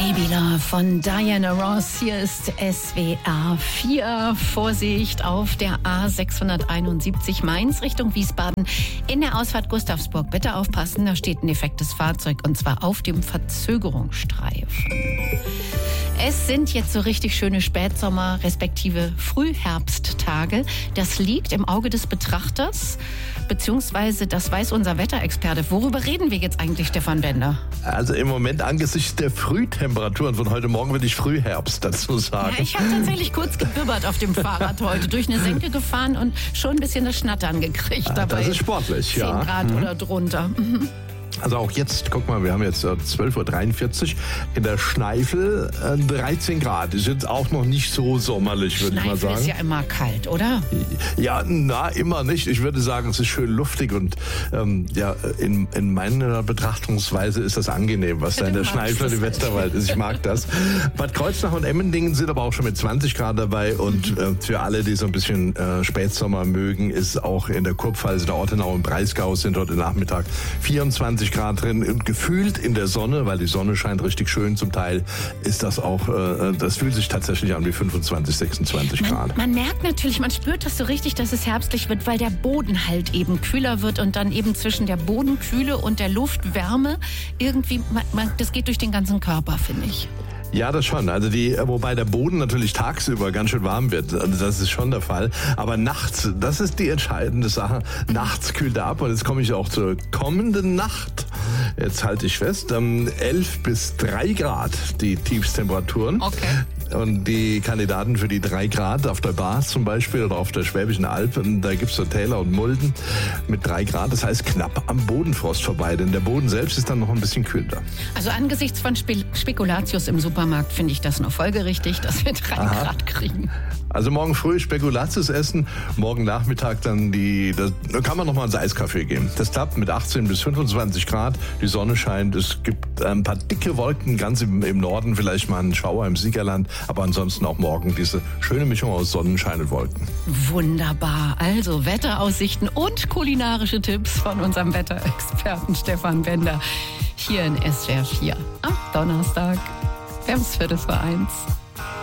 Baby Love von Diana Ross. Hier ist SWR 4. Vorsicht auf der A671 Mainz Richtung Wiesbaden. In der Ausfahrt Gustavsburg bitte aufpassen, da steht ein defektes Fahrzeug und zwar auf dem Verzögerungsstreifen. Es sind jetzt so richtig schöne Spätsommer- respektive Frühherbsttage. Das liegt im Auge des Betrachters, beziehungsweise das weiß unser Wetterexperte. Worüber reden wir jetzt eigentlich, Stefan Bender? Also im Moment angesichts der Frühtemperaturen von heute Morgen würde ich Frühherbst dazu sagen. Ja, ich habe tatsächlich kurz gebibbert auf dem Fahrrad heute, durch eine Senke gefahren und schon ein bisschen das Schnattern gekriegt dabei. Das ist sportlich, 10 Grad oder drunter. Also auch jetzt, guck mal, wir haben jetzt 12.43 Uhr in der Schneifel 13 Grad. Ist jetzt auch noch nicht so sommerlich, würde ich mal sagen. Schneifel ist ja immer kalt, oder? Ja, immer nicht. Ich würde sagen, es ist schön luftig und in meiner Betrachtungsweise ist das angenehm, was da in der Schneifel und im Westerwald ist. Ich mag das. Bad Kreuznach und Emmendingen sind aber auch schon mit 20 Grad dabei und für alle, die so ein bisschen Spätsommer mögen, ist auch in der Kurpfalz, der Ortenau und Breisgau sind heute Nachmittag 24 Grad drin und gefühlt in der Sonne, weil die Sonne scheint richtig schön zum Teil, ist das auch, das fühlt sich tatsächlich an wie 25, 26 Grad. Man merkt natürlich, man spürt das so richtig, dass es herbstlich wird, weil der Boden halt eben kühler wird und dann eben zwischen der Bodenkühle und der Luftwärme irgendwie, das geht durch den ganzen Körper, finde ich. Ja, das schon. Also wobei der Boden natürlich tagsüber ganz schön warm wird. Also das ist schon der Fall. Aber nachts, das ist die entscheidende Sache. Nachts kühlt er ab und jetzt komme ich auch zur kommenden Nacht. Jetzt halte ich fest, 11 bis 3 Grad die Tiefstemperaturen. Okay. Und die Kandidaten für die 3 Grad auf der Bars zum Beispiel oder auf der Schwäbischen Alb, da gibt's so Täler und Mulden mit 3 Grad. Das heißt knapp am Bodenfrost vorbei, denn der Boden selbst ist dann noch ein bisschen kühler. Also angesichts von Spekulatius im Supermarkt finde ich das nur folgerichtig, dass wir 3 Grad kriegen. Also morgen früh Spekulatius essen, morgen Nachmittag dann da kann man noch mal ins Eiskaffee gehen. Das klappt mit 18 bis 25 Grad, die Sonne scheint, es gibt ein paar dicke Wolken, ganz im Norden vielleicht mal einen Schauer im Siegerland, aber ansonsten auch morgen diese schöne Mischung aus Sonnenschein und Wolken. Wunderbar, also Wetteraussichten und kulinarische Tipps von unserem Wetterexperten Stefan Bender hier in SWR 4 am Donnerstag, 1:45.